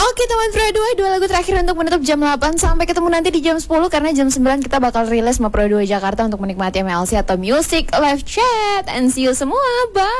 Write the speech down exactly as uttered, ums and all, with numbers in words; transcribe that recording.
Oke teman Pro dua, dua lagu terakhir untuk menutup jam delapan. Sampai ketemu nanti di jam sepuluh, karena jam sembilan kita bakal rilis sama Pro dua Jakarta untuk menikmati M L C atau Music Live Chat. And see you semua, bye.